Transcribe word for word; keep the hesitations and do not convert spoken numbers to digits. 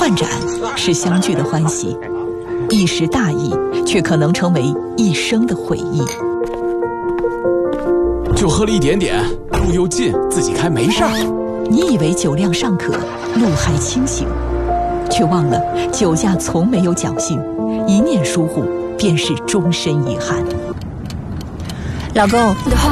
断盏是相聚的欢喜，一时大意却可能成为一生的回忆。 就喝了一点点，路又近，自己开没事儿。 你以为酒量尚可，路还清醒，却忘了酒驾从没有侥幸，一念疏忽便是终身遗憾。 老公，